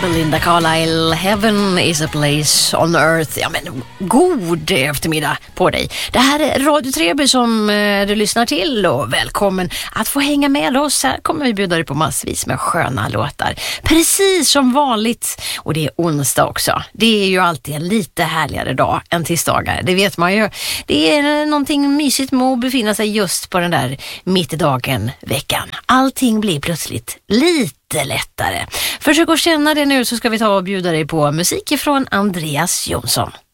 Belinda Carlisle, Heaven is a place on earth. Ja, men god eftermiddag på dig. Det här är Radio Treby som du lyssnar till och välkommen att få hänga med oss. Här kommer vi bjuda dig på massvis med sköna låtar. Precis som vanligt. Och det är onsdag också. Det är ju alltid en lite härligare dag än tisdagar. Det vet man ju. Det är någonting mysigt med att befinna sig just på den där mitt i dagen veckan. Allting blir plötsligt lite lättare. Försök att känna det nu, så ska vi ta och bjuda dig på musik från Andreas Jonsson.